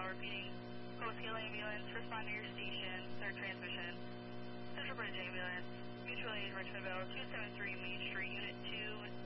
repeating. Coast Hill Ambulance, respond to your station, third transmission. Central Bridge Ambulance, mutual aid Richmondville, 273 Main Street, Unit 2,